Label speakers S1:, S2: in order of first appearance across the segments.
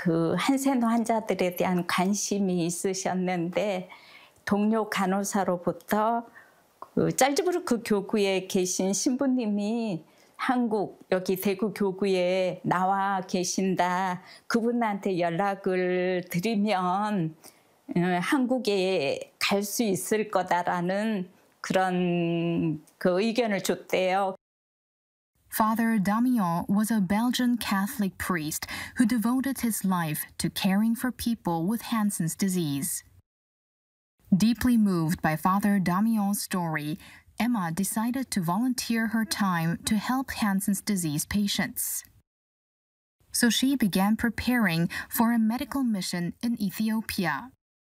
S1: 그 한센 환자들에 대한 관심이 있으셨는데 동료 간호사로부터 그 짤즈부르크 교구에 계신 신부님이 한국 여기 대구 교구에 나와 계신다. 그분한테 연락을 드리면 한국에 갈 수 있을 거다라는 그런 그 의견을 줬대요.
S2: Father Damian was a Belgian Catholic priest who devoted his life to caring for people with Hansen's disease. Deeply moved by Father Damian's story, Emma decided to volunteer her time to help Hansen's disease patients. So she began preparing for a medical mission in Ethiopia.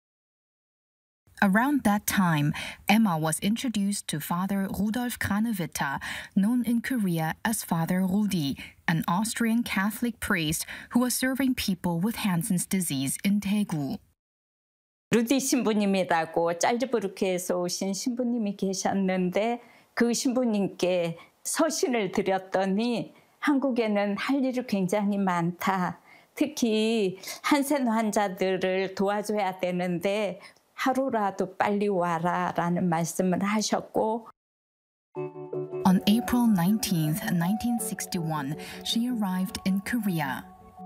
S2: Around that time, Emma was introduced to Father Rudolf Kranewitter, known in Korea as Father Rudi, an Austrian Catholic priest who was serving people with Hansen's disease in Daegu.
S1: 루디 신부님이라고 짤즈부르크에서 오신 신부님이 계셨는데 그 신부님께 서신을 드렸더니 한국에는 할 일이 굉장히 많다. 특히 한센 환자들을 도와줘야 되는데 하루라도 빨리 와라라는 말씀을 하셨고
S2: On April 19th, 1961, she arrived in Korea.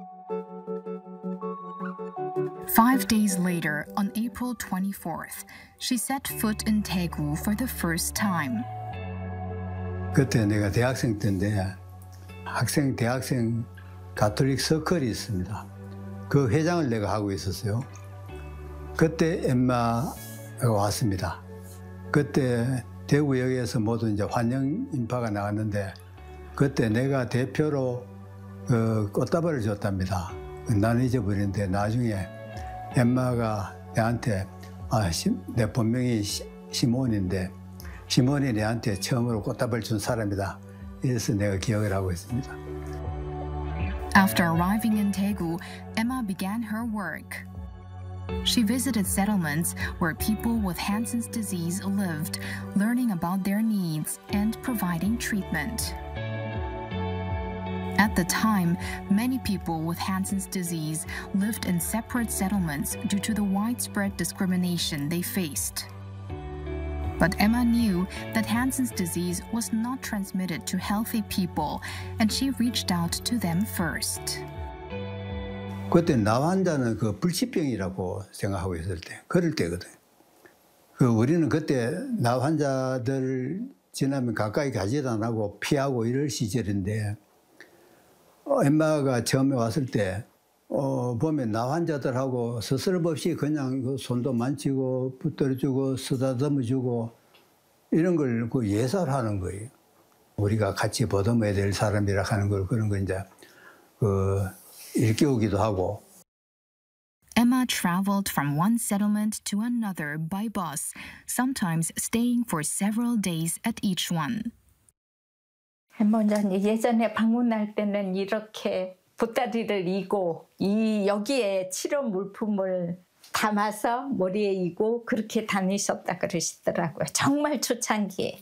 S2: 5 days later, on April 24th, she set foot in Daegu for the first time.
S3: 그때 내가 대학생 때인데 대학생 가톨릭 서클이 있습니다. 그 회장을 내가 하고 있었어요. 그때 엠마가 왔습니다. 그때 대구역에서 모두 이제 환영 인파가 나왔는데 그때 내가 대표로 꽃다발을 줬답니다. 나는 잊어버렸는데 나중에 엠마가 내한테 내 본명이 시몬인데 시몬이 내한테 처음으로 꽃다발을 준 사람이다. 이래서 내가 기억을 하고 있습니다.
S2: After arriving in Daegu, Emma began her work. She visited settlements where people with Hansen's disease lived, learning about their needs and providing treatment. At the time, many people with Hansen's disease lived in separate settlements due to the widespread discrimination they faced. But Emma knew that Hansen's disease was not transmitted to healthy people, and she reached out to them first.
S3: 그때 나 환자는 그 불치병이라고 생각하고 있을 때, 그럴 때거든. 우리는 그때 나 환자들 지나면 가까이 가지도 안 하고 피하고 이럴 시절인데, 엠마가 처음에 왔을 때, 보면 나 환자들하고 스스럼없이 그냥 그 손도 만지고 붙들어주고 쓰다듬어주고 이런 걸 그 예사하는 거예요. 우리가 같이 보듬어야 될 사람이라 하는 걸 그런 거 이제 일깨우기도 하고.
S2: Emma traveled from one settlement to another by bus, sometimes staying for several days at each one.
S1: 엠마 원장님 예전에 방문할 때는 이렇게 보따리를 이고 여기에 치료 물품을 담아서 머리에 이고 그렇게 다니셨다 그러시더라고요. 정말 초창기에.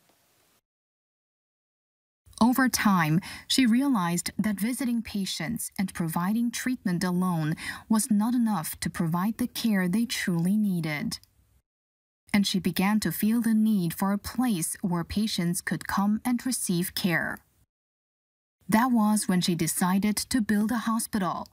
S2: Over time, she realized that visiting patients and providing treatment alone was not enough to provide the care they truly needed. And she began to feel the need for a place where patients could come and receive care. That was when she decided to build a hospital.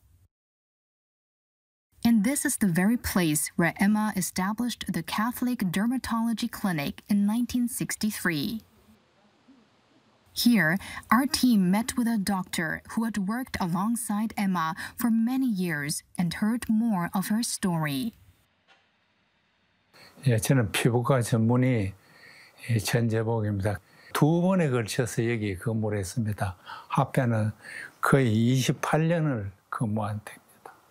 S2: And this is the very place where Emma established the Catholic Dermatology Clinic in 1963. Here, our team met with a doctor who had worked alongside Emma for many years and heard more of her story.
S4: 예, 저는 피부과 전문의 전재복입니다. 2번에 걸쳐서 여기 근무를 했습니다. 합해는 거의 28년을 근무한 됩니다.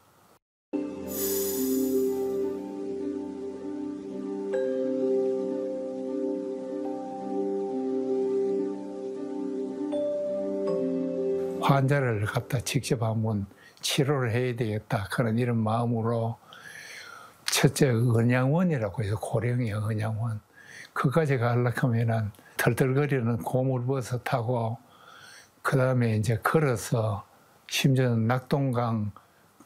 S4: 환자를 갖다 직접 한번 치료를 해야 되겠다. 그런 이런 마음으로 첫째 은양원이라고 해서 고령의 은양원. 그까지 가려고 하면은 털털거리는 고물버섯 타고 그다음에 이제 걸어서 심지어 낙동강